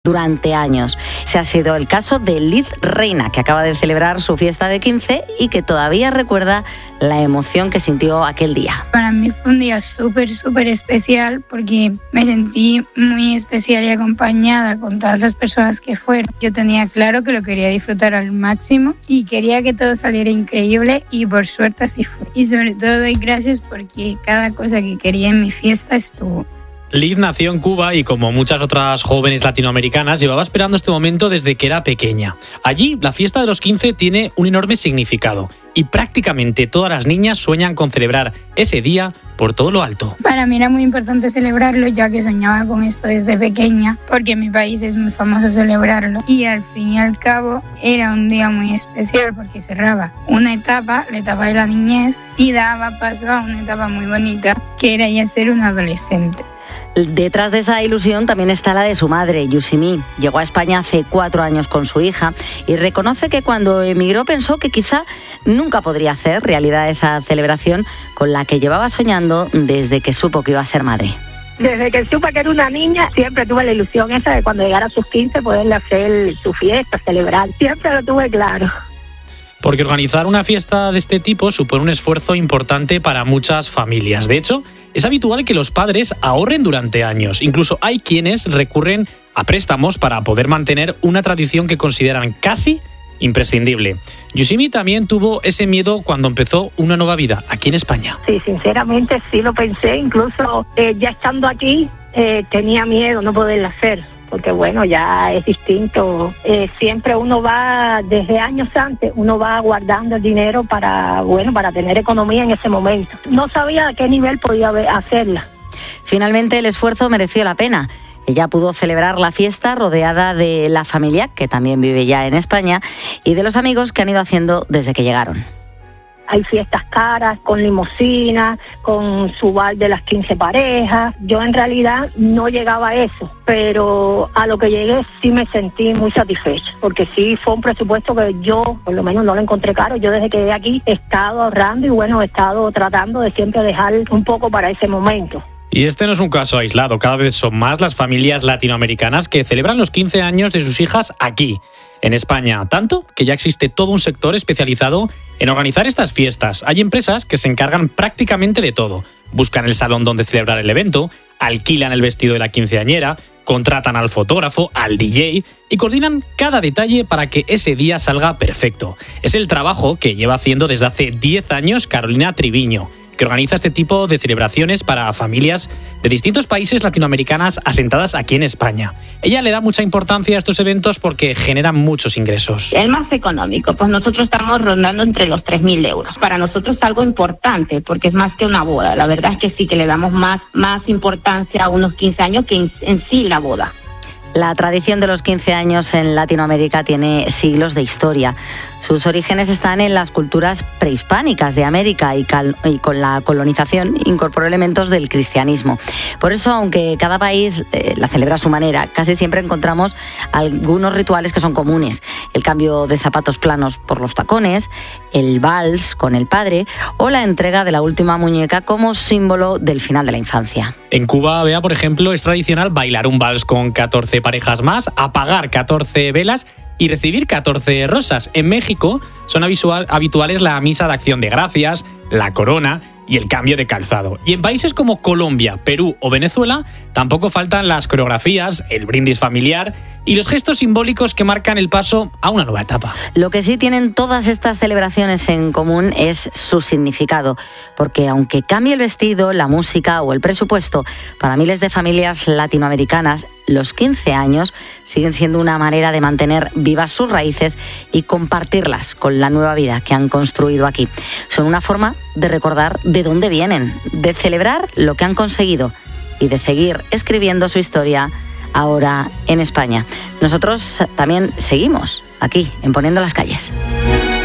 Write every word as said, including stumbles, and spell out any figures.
durante años. Ese ha sido el caso de Liz Reina, que acaba de celebrar su fiesta de quince y que todavía recuerda la emoción que sintió aquel día. Para mí fue un día súper, súper especial porque me sentí muy especial y acompañada con todas las personas que fueron. Yo tenía claro que lo quería disfrutar al máximo y quería que todo saliera increíble y por suerte así fue. Y sobre todo doy gracias porque cada cosa que quería en mi fiesta estuvo. Liz nació en Cuba y, como muchas otras jóvenes latinoamericanas, llevaba esperando este momento desde que era pequeña. Allí, la fiesta de los quince tiene un enorme significado y prácticamente todas las niñas sueñan con celebrar ese día por todo lo alto. Para mí era muy importante celebrarlo, ya que soñaba con esto desde pequeña, porque en mi país es muy famoso celebrarlo. Y al fin y al cabo era un día muy especial porque cerraba una etapa, la etapa de la niñez, y daba paso a una etapa muy bonita, que era ya ser un adolescente. Detrás de esa ilusión también está la de su madre, Yusimi. Llegó a España hace cuatro años con su hija y reconoce que cuando emigró pensó que quizá nunca podría hacer realidad esa celebración con la que llevaba soñando desde que supo que iba a ser madre. Desde que supe que era una niña, siempre tuve la ilusión esa de cuando llegara a sus quince poderle hacer su fiesta, celebrar. Siempre lo tuve claro. Porque organizar una fiesta de este tipo supone un esfuerzo importante para muchas familias. De hecho, es habitual que los padres ahorren durante años. Incluso hay quienes recurren a préstamos para poder mantener una tradición que consideran casi imprescindible. Yusimi también tuvo ese miedo cuando empezó una nueva vida aquí en España. Sí, sinceramente sí lo pensé. Incluso eh, ya estando aquí eh, tenía miedo no poderlo hacer. Porque bueno, ya es distinto. Eh, siempre uno va, desde años antes, uno va guardando el dinero para, bueno, para tener economía en ese momento. No sabía a qué nivel podía hacerla. Finalmente el esfuerzo mereció la pena. Ella pudo celebrar la fiesta rodeada de la familia, que también vive ya en España, y de los amigos que han ido haciendo desde que llegaron. Hay fiestas caras, con limusina, con su bar de las quince parejas. Yo en realidad no llegaba a eso, pero a lo que llegué sí me sentí muy satisfecha, porque sí fue un presupuesto que yo, por lo menos, no lo encontré caro. Yo desde que llegué aquí he estado ahorrando y bueno, he estado tratando de siempre dejar un poco para ese momento. Y este no es un caso aislado. Cada vez son más las familias latinoamericanas que celebran los quince años de sus hijas aquí, en España. Tanto que ya existe todo un sector especializado en organizar estas fiestas. Hay empresas que se encargan prácticamente de todo. Buscan el salón donde celebrar el evento, alquilan el vestido de la quinceañera, contratan al fotógrafo, al D J y coordinan cada detalle para que ese día salga perfecto. Es el trabajo que lleva haciendo desde hace diez años Carolina Triviño, que organiza este tipo de celebraciones para familias de distintos países latinoamericanas asentadas aquí en España. Ella le da mucha importancia a estos eventos porque generan muchos ingresos. El más económico, pues nosotros estamos rondando entre los tres mil euros. Para nosotros es algo importante porque es más que una boda. La verdad es que sí que le damos más, más importancia a unos quince años que en, en sí la boda. La tradición de los quince años en Latinoamérica tiene siglos de historia. Sus orígenes están en las culturas prehispánicas de América y, cal- y con la colonización incorporó elementos del cristianismo. Por eso, aunque cada país eh, la celebra a su manera, casi siempre encontramos algunos rituales que son comunes. El cambio de zapatos planos por los tacones, el vals con el padre o la entrega de la última muñeca como símbolo del final de la infancia. En Cuba, Bea, por ejemplo, es tradicional bailar un vals con catorce parejas más, apagar catorce velas y recibir catorce rosas. En México son habitual, habituales la misa de acción de gracias, la corona y el cambio de calzado. Y en países como Colombia, Perú o Venezuela tampoco faltan las coreografías, el brindis familiar y los gestos simbólicos que marcan el paso a una nueva etapa. Lo que sí tienen todas estas celebraciones en común es su significado, porque aunque cambie el vestido, la música o el presupuesto, para miles de familias latinoamericanas, los quince años siguen siendo una manera de mantener vivas sus raíces y compartirlas con la nueva vida que han construido aquí. Son una forma de recordar de dónde vienen, de celebrar lo que han conseguido y de seguir escribiendo su historia ahora en España. Nosotros también seguimos aquí en Poniendo las Calles.